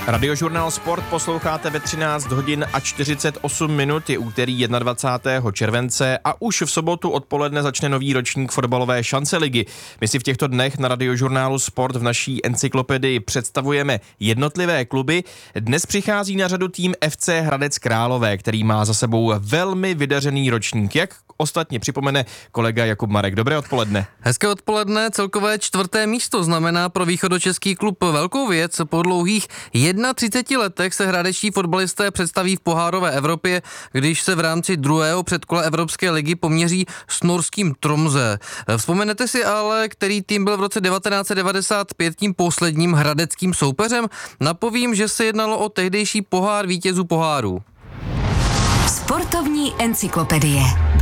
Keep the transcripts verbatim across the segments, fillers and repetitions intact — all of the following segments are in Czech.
Radiožurnál Sport posloucháte ve třináct hodin a čtyřicet osm minut, je úterý dvacátého prvního července a už v sobotu odpoledne začne nový ročník fotbalové šance ligy. My si v těchto dnech na Radiožurnálu Sport v naší encyklopedii představujeme jednotlivé kluby. Dnes přichází na řadu tým F C Hradec Králové, který má za sebou velmi vydařený ročník. Jak ostatně připomene kolega Jakub Marek. Dobré odpoledne. Hezké odpoledne, celkové čtvrté místo znamená pro východočeský klub velkou věc. Po dlouhých třiceti jedna letech se hradečtí fotbalisté představí v pohárové Evropě, když se v rámci druhého předkola Evropské ligy poměří s norským Tromsø. Vzpomenete si ale, který tým byl v roce devatenáct set devadesát pět tím posledním hradeckým soupeřem? Napovím, že se jednalo o tehdejší pohár vítězů pohárů. Sportovní encyklopedie.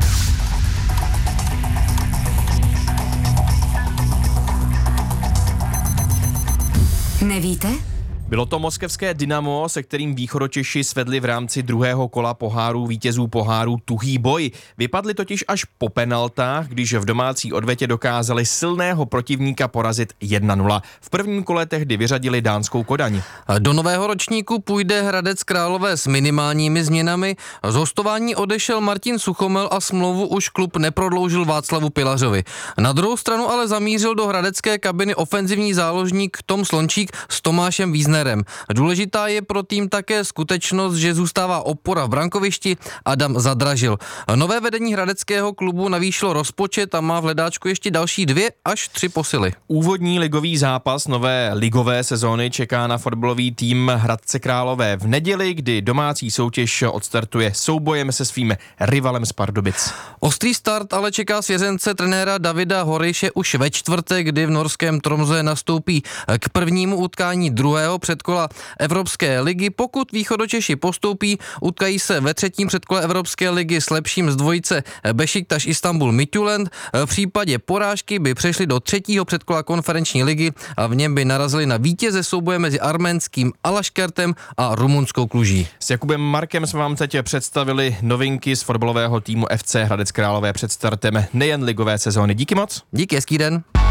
Nevíte? Bylo to moskevské Dynamo, se kterým východočeši svedli v rámci druhého kola poháru vítězů poháru tuhý boj. Vypadli totiž až po penaltách, když v domácí odvetě dokázali silného protivníka porazit jedna nula. V prvním kole tehdy vyřadili dánskou Kodaň. Do nového ročníku půjde Hradec Králové s minimálními změnami. Z hostování odešel Martin Suchomel a smlouvu už klub neprodloužil Václavu Pilařovi. Na druhou stranu ale zamířil do hradecké kabiny ofenzivní záložník Tom Slončík s Tomášem Víznerem. Důležitá je pro tým také skutečnost, že zůstává opora v brankovišti Adam Zadražil. Nové vedení hradeckého klubu navýšilo rozpočet a má v hledáčku ještě další dvě až tři posily. Úvodní ligový zápas nové ligové sezóny čeká na fotbalový tým Hradce Králové v neděli, kdy domácí soutěž odstartuje soubojem se svým rivalem z Pardubic. Ostrý start ale čeká svěřence trenéra Davida Horiše už ve čtvrtek, kdy v norském Tromsø nastoupí k prvnímu utkání druhého předkola Evropské ligy. Pokud východočeši postoupí, utkají se ve třetím předkole Evropské ligy s lepším z dvojice Beşiktaş Istanbul Midtjylland. V případě porážky by přešli do třetího předkola konferenční ligy a v něm by narazili na vítěze souboje mezi arménským Alaşkertem a rumunskou Kluží. S Jakubem Markem jsme vám teď představili novinky z fotbalového týmu F C Hradec Králové před startem nejen ligové sezóny. Díky moc. Díky, hezký den.